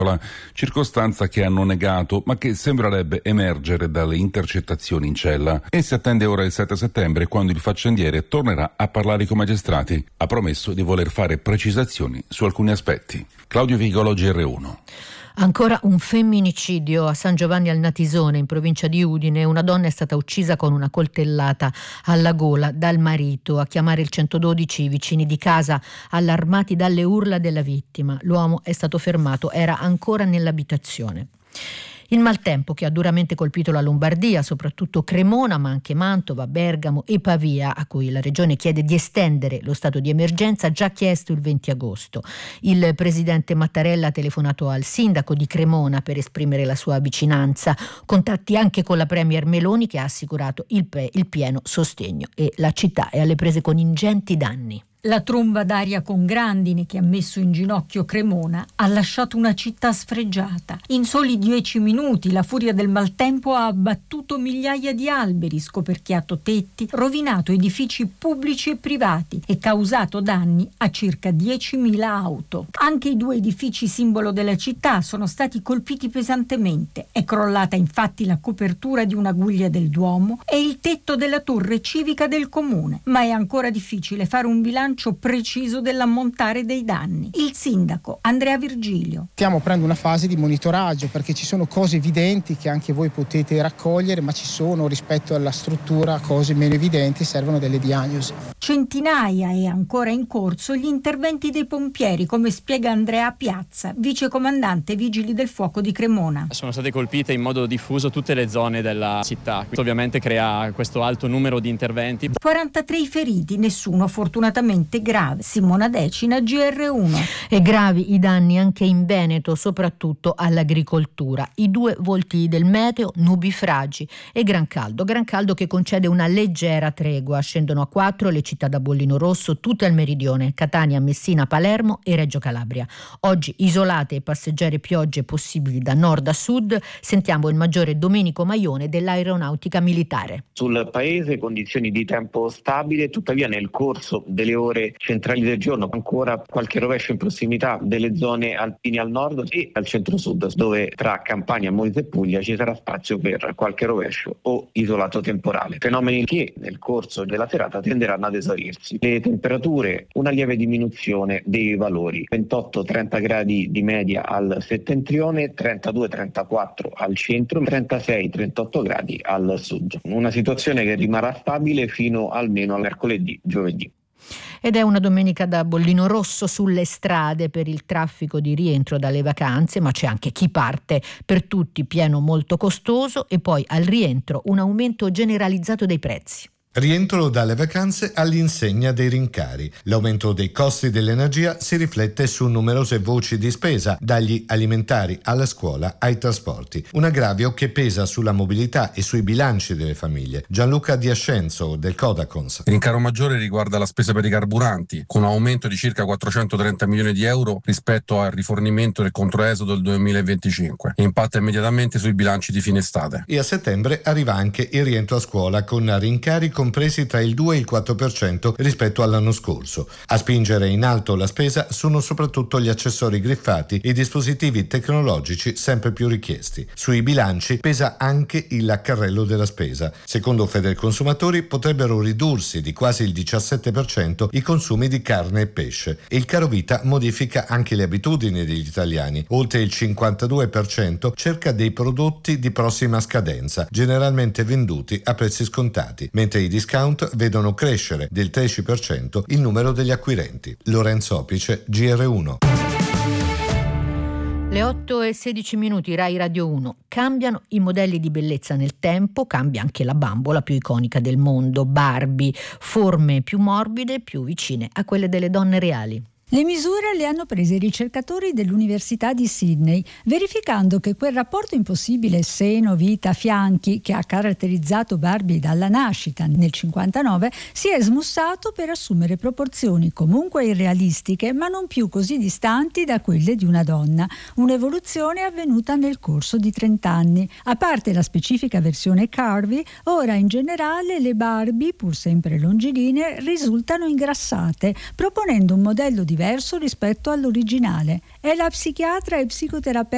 circostanza che hanno negato ma che sembrerebbe emergere dalle intercettazioni in cella. E si attende ora il 7 settembre, quando il faccendiere tornerà a parlare con i magistrati. Ha promesso di voler fare precisazioni su alcuni aspetti. Claudio Vigolo, GR1. Ancora un femminicidio a San Giovanni al Natisone, in provincia di Udine. Una donna è stata uccisa con una coltellata alla gola dal marito. A chiamare il 112 i vicini di casa, allarmati dalle urla della vittima. L'uomo è stato fermato, era ancora nell'abitazione. Il maltempo che ha duramente colpito la Lombardia, soprattutto Cremona, ma anche Mantova, Bergamo e Pavia, a cui la Regione chiede di estendere lo stato di emergenza, ha già chiesto il 20 agosto. Il presidente Mattarella ha telefonato al sindaco di Cremona per esprimere la sua vicinanza. Contatti anche con la premier Meloni, che ha assicurato il pieno sostegno, e la città è alle prese con ingenti danni. La tromba d'aria con grandine che ha messo in ginocchio Cremona ha lasciato una città sfregiata. In soli 10 minuti la furia del maltempo ha abbattuto migliaia di alberi, scoperchiato tetti, rovinato edifici pubblici e privati e causato danni a circa 10.000 auto. Anche i 2 edifici simbolo della città sono stati colpiti pesantemente. È crollata infatti la copertura di una guglia del Duomo e il tetto della torre civica del comune. Ma è ancora difficile fare un bilancio preciso dell'ammontare dei danni. Il sindaco Andrea Virgilio. Stiamo aprendo una fase di monitoraggio, perché ci sono cose evidenti che anche voi potete raccogliere, ma ci sono, rispetto alla struttura, cose meno evidenti, servono delle diagnosi. Centinaia e ancora in corso gli interventi dei pompieri, come spiega Andrea Piazza, vicecomandante Vigili del Fuoco di Cremona. Sono state colpite in modo diffuso tutte le zone della città. Questo ovviamente crea questo alto numero di interventi. 43 i feriti, nessuno fortunatamente grave. Simona Decina, GR1. E gravi i danni anche in Veneto, soprattutto all'agricoltura. I 2 volti del meteo, nubifragi e gran caldo che concede una leggera tregua. Scendono a 4 le città da bollino rosso, tutte al meridione: Catania, Messina, Palermo e Reggio Calabria. Oggi isolate e passeggere piogge possibili da nord a sud. Sentiamo il maggiore Domenico Maione dell'Aeronautica Militare. Sul paese condizioni di tempo stabile, tuttavia nel corso delle ore centrali del giorno ancora qualche rovescio in prossimità delle zone alpine al nord e al centro-sud, dove tra Campania, Molise e Puglia ci sarà spazio per qualche rovescio o isolato temporale. Fenomeni che nel corso della serata tenderanno ad esaurirsi. Le temperature, una lieve diminuzione dei valori: 28-30 gradi di media al settentrione, 32-34 al centro, 36-38 gradi al sud. Una situazione che rimarrà stabile fino almeno a mercoledì, giovedì. Ed è una domenica da bollino rosso sulle strade per il traffico di rientro dalle vacanze, ma c'è anche chi parte. Per tutti pieno molto costoso, e poi al rientro un aumento generalizzato dei prezzi. Rientro dalle vacanze all'insegna dei rincari. L'aumento dei costi dell'energia si riflette su numerose voci di spesa, dagli alimentari alla scuola ai trasporti. Un aggravio che pesa sulla mobilità e sui bilanci delle famiglie. Gianluca Diascenzo del Codacons. Il rincaro maggiore riguarda la spesa per i carburanti, con un aumento di circa 430 milioni di euro rispetto al rifornimento del controesodo del 2025. Impatta immediatamente sui bilanci di fine estate. E a settembre arriva anche il rientro a scuola, con rincari compresi tra il 2 e il 4% rispetto all'anno scorso. A spingere in alto la spesa sono soprattutto gli accessori griffati e i dispositivi tecnologici sempre più richiesti. Sui bilanci pesa anche il carrello della spesa. Secondo Federconsumatori potrebbero ridursi di quasi il 17% i consumi di carne e pesce. E il carovita modifica anche le abitudini degli italiani. Oltre il 52% cerca dei prodotti di prossima scadenza, generalmente venduti a prezzi scontati, mentre i discount vedono crescere del 13% il numero degli acquirenti. Lorenzo Opice, GR1. Le 8:16, Rai Radio 1. Cambiano i modelli di bellezza nel tempo, cambia anche la bambola più iconica del mondo, Barbie, forme più morbide, più vicine a quelle delle donne reali. Le misure le hanno prese i ricercatori dell'Università di Sydney, verificando che quel rapporto impossibile seno-vita-fianchi che ha caratterizzato Barbie dalla nascita nel 59 si è smussato per assumere proporzioni comunque irrealistiche, ma non più così distanti da quelle di una donna. Un'evoluzione avvenuta nel corso di 30 anni. A parte la specifica versione curvy, ora in generale le Barbie, pur sempre longilinee, risultano ingrassate, proponendo un modello diverso rispetto all'originale. È la psichiatra e psicoterapeuta